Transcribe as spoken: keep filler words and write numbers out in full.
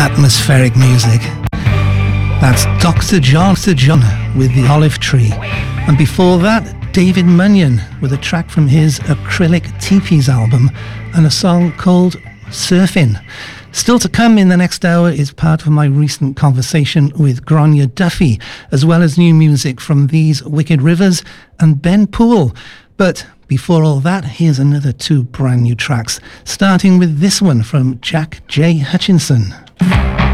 atmospheric music. That's Doctor John, Doctor John with The Olive Tree. And before that, David Munyon with a track from his Acrylic Teepees album and a song called Surfin'. Still to come in the next hour is part of my recent conversation with Gráinne Duffy, as well as new music from These Wicked Rivers and Ben Poole. But before all that, here's another two brand new tracks, starting with this one from Jack J. Hutchinson.